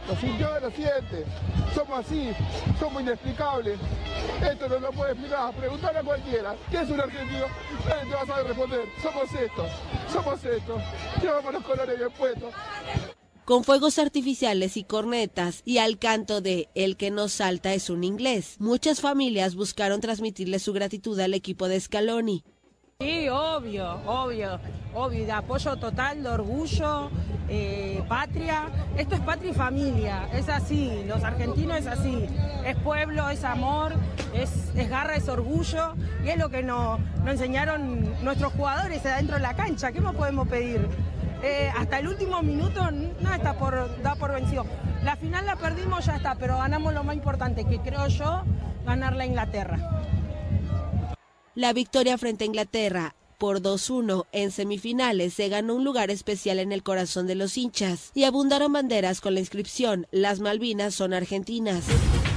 Lo sintió, lo siente. Somos así, somos inexplicables. Esto no lo puede explicar. Preguntarle a cualquiera. ¿Qué es un argentino? Nadie te va a saber responder. Somos estos. Llevamos los colores bien puestos. Con fuegos artificiales y cornetas y al canto de "El que no salta es un inglés", muchas familias buscaron transmitirle su gratitud al equipo de Scaloni. Sí, obvio, de apoyo total, de orgullo, patria. Esto es patria y familia, es así, los argentinos es así, es pueblo, es amor, es garra, es orgullo, y es lo que nos enseñaron nuestros jugadores adentro de la cancha. ¿Qué más podemos pedir? Hasta el último minuto nada da por vencido. La final la perdimos, ya está, pero ganamos lo más importante, que creo yo, ganarla a Inglaterra. La victoria frente a Inglaterra por 2-1 en semifinales se ganó un lugar especial en el corazón de los hinchas y abundaron banderas con la inscripción "Las Malvinas son argentinas".